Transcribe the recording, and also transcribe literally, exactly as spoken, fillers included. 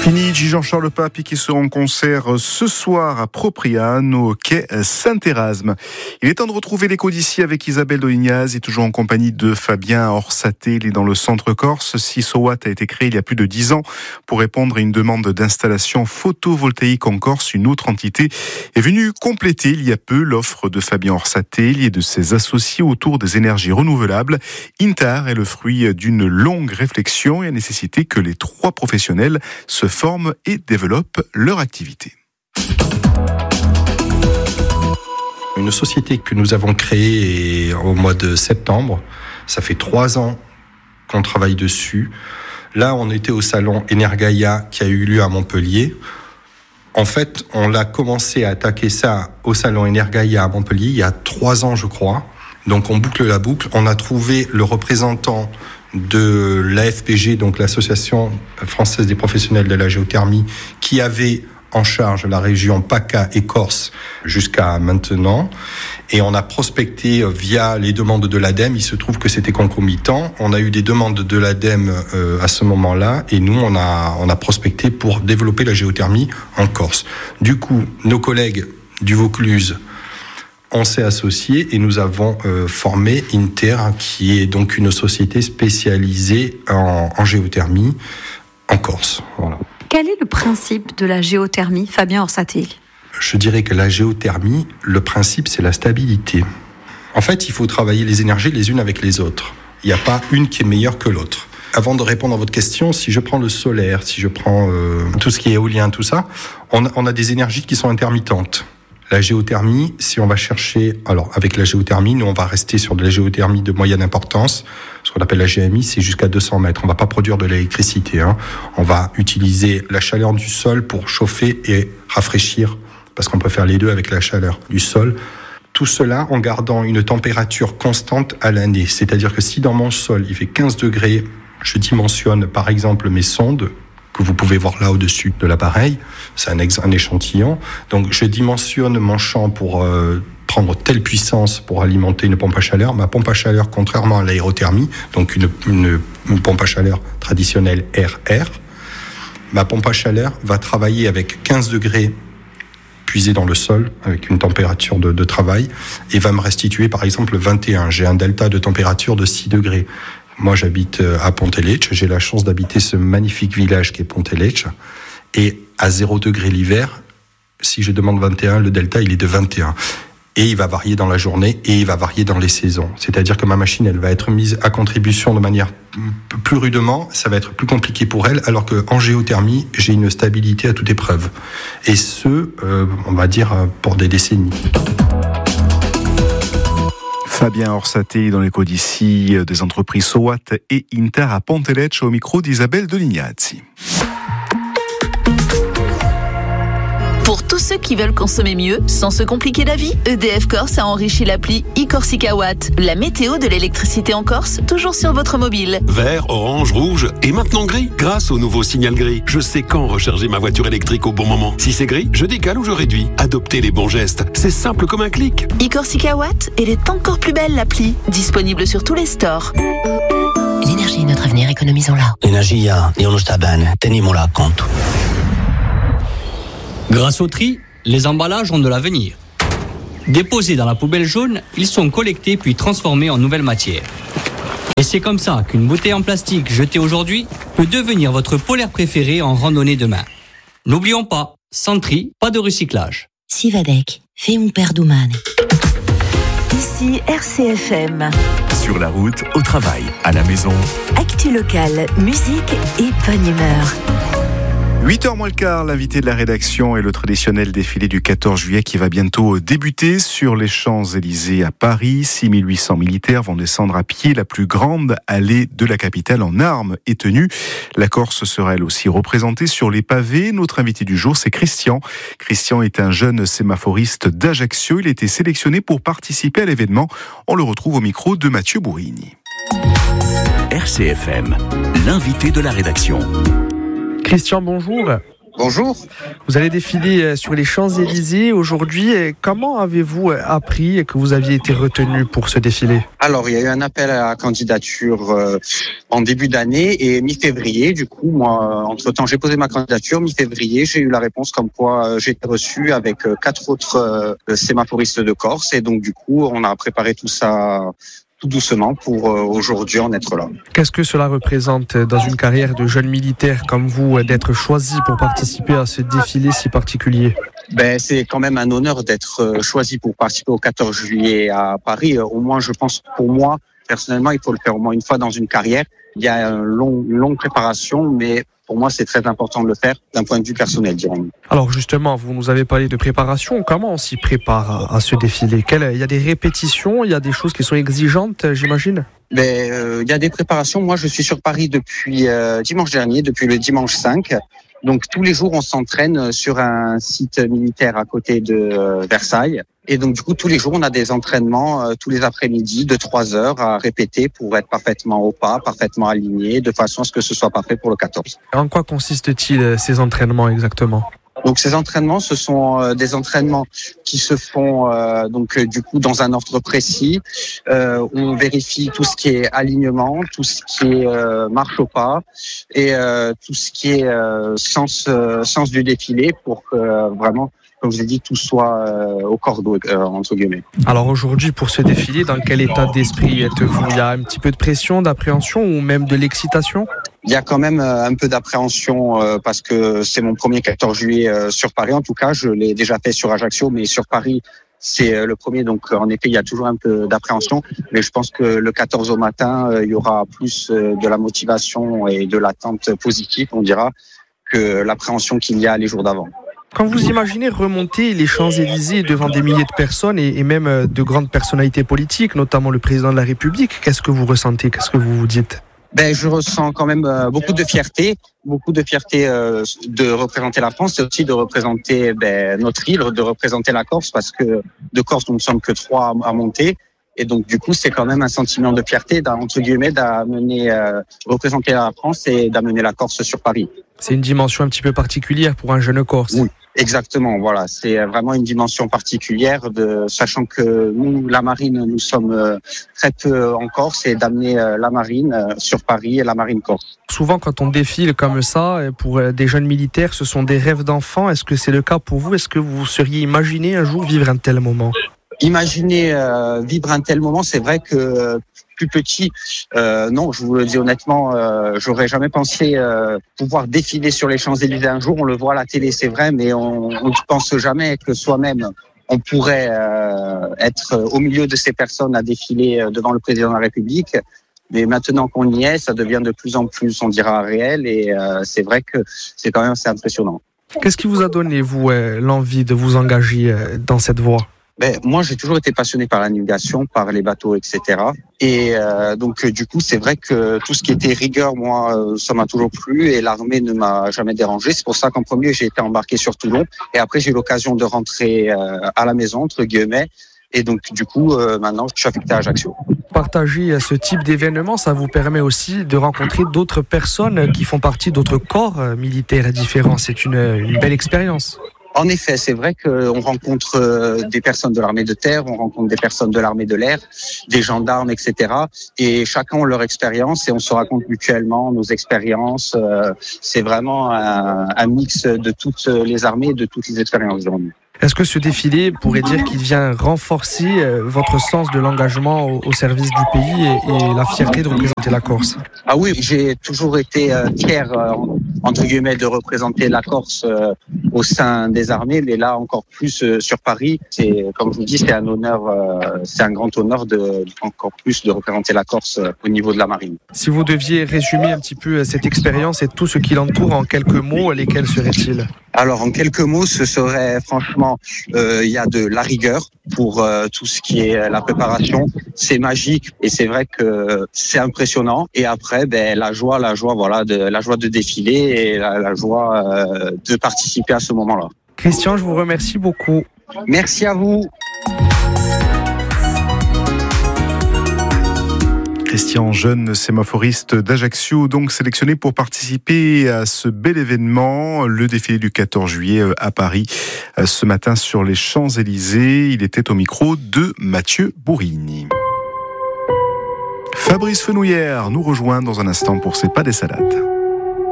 Kinigi, Jean-Charles Pape qui sera en concert ce soir à Propriane au quai Saint-Érasme. Il est temps de retrouver l'écho d'ici avec Isabelle Dolignaz et toujours en compagnie de Fabien Orsaté. Il est dans le centre corse. Sisowatt a été créé il y a plus de dix ans pour répondre à une demande d'installation photovoltaïque en Corse. Une autre entité est venue compléter il y a peu l'offre de Fabien Orsaté et de ses associés autour des énergies renouvelables. Intar est le fruit d'une longue réflexion et a nécessité que les trois professionnels se forment et développent leur activité. Une société que nous avons créée au mois de septembre. Ça fait trois ans qu'on travaille dessus. Là, on était au salon Energaia qui a eu lieu à Montpellier. En fait, on l'a commencé à attaquer ça au salon Energaia à Montpellier il y a trois ans, je crois. Donc, on boucle la boucle. On a trouvé le représentant de l'A F P G, donc l'Association française des professionnels de la géothermie, qui avait en charge la région PACA et Corse jusqu'à maintenant. Et on a prospecté via les demandes de l'ADEME. Il se trouve que c'était concomitant. On a eu des demandes de l'ADEME euh, à ce moment-là. Et nous, on a, on a prospecté pour développer la géothermie en Corse. Du coup, nos collègues du Vaucluse, on s'est associés et nous avons euh, formé Inter, qui est donc une société spécialisée en, en géothermie en Corse. Voilà. Quel est le principe de la géothermie, Fabien Orsaté ? Je dirais que la géothermie, le principe, c'est la stabilité. En fait, il faut travailler les énergies les unes avec les autres. Il n'y a pas une qui est meilleure que l'autre. Avant de répondre à votre question, si je prends le solaire, si je prends euh, tout ce qui est éolien, tout ça, on, on a des énergies qui sont intermittentes. La géothermie, si on va chercher... Alors, avec la géothermie, nous, on va rester sur de la géothermie de moyenne importance. Ce qu'on appelle la G M I, c'est jusqu'à deux cents mètres. On ne va pas produire de l'électricité. Hein. On va utiliser la chaleur du sol pour chauffer et rafraîchir, parce qu'on peut faire les deux avec la chaleur du sol. Tout cela en gardant une température constante à l'année. C'est-à-dire que si dans mon sol, il fait quinze degrés, je dimensionne par exemple mes sondes, que vous pouvez voir là au-dessus de l'appareil, c'est un, ex- un échantillon. Donc je dimensionne mon champ pour euh, prendre telle puissance pour alimenter une pompe à chaleur. Ma pompe à chaleur, contrairement à l'aérothermie, donc une, une, une pompe à chaleur traditionnelle R R, ma pompe à chaleur va travailler avec quinze degrés puisé dans le sol, avec une température de, de travail, et va me restituer par exemple vingt et un. J'ai un delta de température de six degrés. Moi, j'habite à Pontelecce. J'ai la chance d'habiter ce magnifique village qui est Pontelecce. Et à zéro degré l'hiver, si je demande vingt et un, le delta, il est de vingt et un. Et il va varier dans la journée et il va varier dans les saisons. C'est-à-dire que ma machine, elle va être mise à contribution de manière plus rudement. Ça va être plus compliqué pour elle, alors qu'en géothermie, j'ai une stabilité à toute épreuve. Et ce, euh, on va dire, pour des décennies. Fabien Orsaté dans l'écho d'ici des entreprises Sisowatt et Intar à Pontelecce au micro d'Isabelle Dolignazzi. Pour tous ceux qui veulent consommer mieux, sans se compliquer la vie, E D F Corse a enrichi l'appli e-Corsica-Watt, la météo de l'électricité en Corse, toujours sur votre mobile. Vert, orange, rouge et maintenant gris. Grâce au nouveau signal gris, je sais quand recharger ma voiture électrique au bon moment. Si c'est gris, je décale ou je réduis. Adoptez les bons gestes, c'est simple comme un clic. e-Corsica-Watt, elle est encore plus belle l'appli, disponible sur tous les stores. L'énergie est notre avenir, économisons-la. L'energia è uno sta bene, teniamola a conto. Grâce au tri, les emballages ont de l'avenir. Déposés dans la poubelle jaune, ils sont collectés puis transformés en nouvelle matière. Et c'est comme ça qu'une bouteille en plastique jetée aujourd'hui peut devenir votre polaire préféré en randonnée demain. N'oublions pas, sans tri, pas de recyclage. Sivadec, fais un perdomane. Ici R C F M. Sur la route, au travail, à la maison. Actu locale, musique et bonne humeur. huit heures moins le quart, l'invité de la rédaction est le traditionnel défilé du quatorze juillet qui va bientôt débuter sur les Champs-Élysées à Paris. six mille huit cents militaires vont descendre à pied la plus grande allée de la capitale en armes et tenues. La Corse sera elle aussi représentée sur les pavés. Notre invité du jour, c'est Christian. Christian est un jeune sémaphoriste d'Ajaccio. Il a été sélectionné pour participer à l'événement. On le retrouve au micro de Mathieu Bourigny. R C F M, l'invité de la rédaction. Christian, bonjour. Bonjour. Vous allez défiler sur les Champs-Élysées aujourd'hui. Comment avez-vous appris que vous aviez été retenu pour ce défilé ? Alors, il y a eu un appel à la candidature euh, en début d'année et mi-février. Du coup, moi, entre-temps, j'ai posé ma candidature. Mi-février, j'ai eu la réponse comme quoi euh, j'ai été reçu avec euh, quatre autres euh, sémaphoristes de Corse. Et donc, du coup, on a préparé tout ça tout doucement pour euh, aujourd'hui en être là. Qu'est-ce que cela représente dans une carrière de jeune militaire comme vous d'être choisi pour participer à ce défilé si particulier ? Ben, c'est quand même un honneur d'être choisi pour participer au quatorze juillet à Paris. Au moins, je pense, pour moi, personnellement, il faut le faire au moins une fois dans une carrière. Il y a une longue, une longue préparation, mais pour moi, c'est très important de le faire d'un point de vue personnel, dirons-nous. Alors justement, vous nous avez parlé de préparation. Comment on s'y prépare à, à ce défilé ? Quel, il y a des répétitions, il y a des choses qui sont exigeantes, j'imagine ? Ben, euh, il y a des préparations. Moi, je suis sur Paris depuis euh, dimanche dernier, depuis le dimanche cinq. Donc tous les jours, on s'entraîne sur un site militaire à côté de euh, Versailles. Et donc du coup, tous les jours, on a des entraînements euh, tous les après-midi de trois heures à répéter pour être parfaitement au pas, parfaitement aligné, de façon à ce que ce soit parfait pour le quatorze. En quoi consistent-ils ces entraînements exactement ? Donc ces entraînements, ce sont euh, des entraînements qui se font euh, donc euh, du coup dans un ordre précis. Euh, on vérifie tout ce qui est alignement, tout ce qui est euh, marche au pas et euh, tout ce qui est euh, sens euh, sens du défilé pour que euh, vraiment, comme je vous ai dit, tout soit euh, au cordeau euh, entre guillemets. Alors aujourd'hui, pour ce défilé, dans quel état d'esprit êtes-vous ? Il y a un petit peu de pression, d'appréhension ou même de l'excitation ? Il y a quand même un peu d'appréhension euh, parce que c'est mon premier quatorze juillet euh, sur Paris. En tout cas, je l'ai déjà fait sur Ajaccio, mais sur Paris, c'est euh, le premier. Donc, en effet, il y a toujours un peu d'appréhension. Mais je pense que le quatorze au matin, euh, il y aura plus euh, de la motivation et de l'attente positive, on dira, que l'appréhension qu'il y a les jours d'avant. Quand vous imaginez remonter les Champs-Élysées devant des milliers de personnes et, et même de grandes personnalités politiques, notamment le président de la République, qu'est-ce que vous ressentez ? Qu'est-ce que vous vous dites ? Ben, je ressens quand même euh, beaucoup de fierté, beaucoup de fierté euh, de représenter la France et aussi de représenter ben, notre île, de représenter la Corse, parce que de Corse, nous ne sommes que trois à, à monter. Et donc, du coup, c'est quand même un sentiment de fierté, entre guillemets, d'amener, euh, représenter la France et d'amener la Corse sur Paris. C'est une dimension un petit peu particulière pour un jeune Corse. Oui, exactement. Voilà, c'est vraiment une dimension particulière, de sachant que nous, la marine, nous sommes très peu en Corse, et d'amener la marine sur Paris et la marine corse. Souvent, quand on défile comme ça, pour des jeunes militaires, ce sont des rêves d'enfants. Est-ce que c'est le cas pour vous ? Est-ce que vous seriez imaginé un jour vivre un tel moment ? Imaginer euh, vivre un tel moment, c'est vrai que plus petit, euh, non, je vous le dis honnêtement, euh, j'aurais jamais pensé euh, pouvoir défiler sur les Champs-Élysées un jour. On le voit à la télé, c'est vrai, mais on ne pense jamais que soi-même on pourrait euh, être au milieu de ces personnes à défiler devant le président de la République. Mais maintenant qu'on y est, ça devient de plus en plus, on dira, réel, et euh, c'est vrai que c'est quand même assez impressionnant. Qu'est-ce qui vous a donné, vous, euh, l'envie de vous engager euh, dans cette voie ? Ben, moi, j'ai toujours été passionné par la navigation, par les bateaux, et cetera. Et euh, donc, du coup, c'est vrai que tout ce qui était rigueur, moi, euh, ça m'a toujours plu, et l'armée ne m'a jamais dérangé. C'est pour ça qu'en premier, j'ai été embarqué sur Toulon, et après, j'ai eu l'occasion de rentrer euh, à la maison, entre guillemets. Et donc, du coup, euh, maintenant, je suis affecté à Ajaccio. Partager ce type d'événement, ça vous permet aussi de rencontrer d'autres personnes qui font partie d'autres corps militaires différents. C'est une, une belle expérience. En effet, c'est vrai qu'on rencontre des personnes de l'armée de terre, on rencontre des personnes de l'armée de l'air, des gendarmes, et cetera. Et chacun a leur expérience et on se raconte mutuellement nos expériences. C'est vraiment un, un mix de toutes les armées, de toutes les expériences. Est-ce que ce défilé pourrait dire qu'il vient renforcer votre sens de l'engagement au, au service du pays et, et la fierté de représenter la Corse ? Ah oui, j'ai toujours été fier, entre guillemets, de représenter la Corse au sein des armées, mais là encore plus sur Paris. C'est, comme je vous dis, c'est un honneur, c'est un grand honneur de encore plus de représenter la Corse au niveau de la marine. Si vous deviez résumer un petit peu cette expérience et tout ce qui l'entoure en quelques mots, lesquels seraient-ils ? Alors, en quelques mots, ce serait franchement, euh, il y a de la rigueur pour euh, tout ce qui est la préparation. C'est magique et c'est vrai que c'est impressionnant. Et après, ben la joie, la joie, voilà, de la joie de défiler et la, la joie euh, de participer à ce moment-là. Christian, je vous remercie beaucoup. Merci à vous. Christian, jeune sémaphoriste d'Ajaccio, donc sélectionné pour participer à ce bel événement, le défilé du quatorze juillet à Paris, ce matin sur les Champs-Élysées. Il était au micro de Mathieu Bourigny. Fabrice Fenouillère nous rejoint dans un instant pour ses pas des salades.